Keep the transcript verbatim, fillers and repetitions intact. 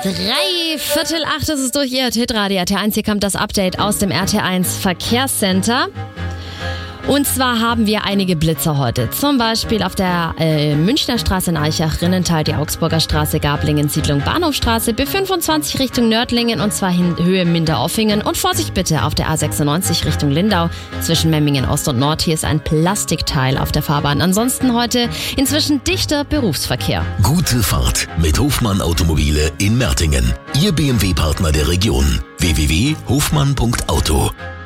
Drei Viertel acht ist es durch Ihr Hitradio R T eins. Hier kommt das Update aus dem R T eins Verkehrscenter. Und zwar haben wir einige Blitzer heute. Zum Beispiel auf der äh, Münchner Straße in Aichach, Rinnental, die Augsburger Straße, Gablingen, Siedlung Bahnhofstraße, B fünfundzwanzig Richtung Nördlingen und zwar in Höhe Minderoffingen. Und Vorsicht bitte auf der A sechsundneunzig Richtung Lindau zwischen Memmingen Ost und Nord. Hier ist ein Plastikteil auf der Fahrbahn. Ansonsten heute inzwischen dichter Berufsverkehr. Gute Fahrt mit Hofmann Automobile in Mertingen. Ihr B M W-Partner der Region. w w w punkt hofmann punkt auto